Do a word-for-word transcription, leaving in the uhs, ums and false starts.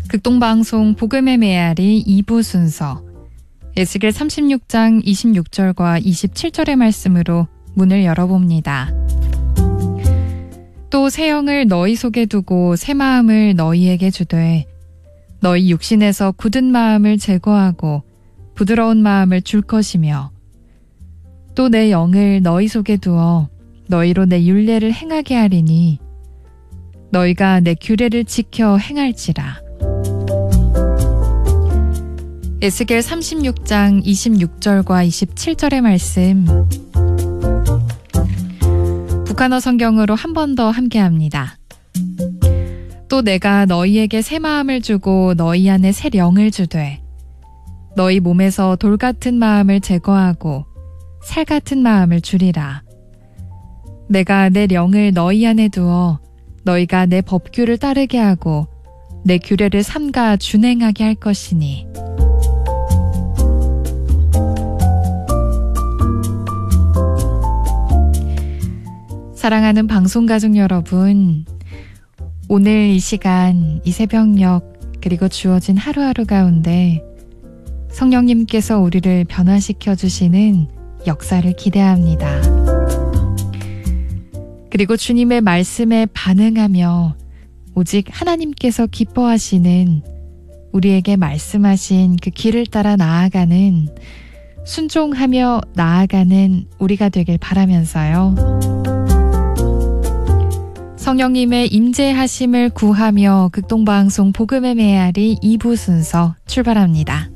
극동방송 복음의 메아리 이 부 순서 에스겔 삼십육 장 이십육 절과 이십칠 절의 말씀으로 문을 열어봅니다. 또 새 영을 너희 속에 두고 새 마음을 너희에게 주되 너희 육신에서 굳은 마음을 제거하고 부드러운 마음을 줄 것이며 또 내 영을 너희 속에 두어 너희로 내 율례를 행하게 하리니 너희가 내 규례를 지켜 행할지라. 에스겔 삼십육 장 이십육 절과 이십칠 절의 말씀 북한어 성경으로 한 번 더 함께합니다. 또 내가 너희에게 새 마음을 주고 너희 안에 새 영을 주되 너희 몸에서 돌 같은 마음을 제거하고 살 같은 마음을 주리라. 내가 내 영을 너희 안에 두어 너희가 내 법규를 따르게 하고 내 규례를 삼가 준행하게 할 것이니 사랑하는 방송가족 여러분, 오늘 이 시간, 이 새벽녘, 그리고 주어진 하루하루 가운데 성령님께서 우리를 변화시켜 주시는 역사를 기대합니다. 그리고 주님의 말씀에 반응하며 오직 하나님께서 기뻐하시는 우리에게 말씀하신 그 길을 따라 나아가는 순종하며 나아가는 우리가 되길 바라면서요. 성령님의 임재하심을 구하며 극동방송 복음의 메아리 이 부 순서 출발합니다.